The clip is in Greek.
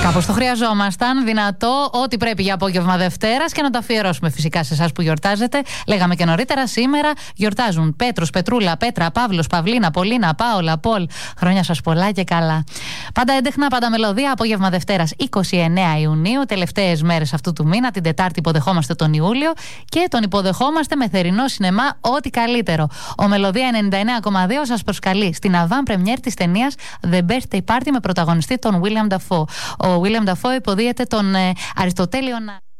Κάπως το χρειαζόμασταν, δυνατό, ό,τι πρέπει για απόγευμα Δευτέρας και να το αφιερώσουμε φυσικά σε εσάς που γιορτάζετε. Λέγαμε και νωρίτερα, σήμερα γιορτάζουν Πέτρος, Πετρούλα, Πέτρα, Παύλος, Παυλίνα, Πολίνα, Πάολα, Πολ. Χρόνια σας πολλά και καλά. Πάντα έντεχνα, πάντα μελωδία, απόγευμα Δευτέρας 29 Ιουνίου, τελευταίες μέρες αυτού του μήνα. Την Τετάρτη υποδεχόμαστε τον Ιούλιο και τον υποδεχόμαστε με θερινό σινεμά, ό,τι καλύτερο. Ο Μελωδία 99,2 σας προσκαλεί στην avant première της ταινίας The Birthday Party με πρωταγωνιστή τον William Dafoe. Ο William Dafoe υποδίεται τον Αριστοτέλειο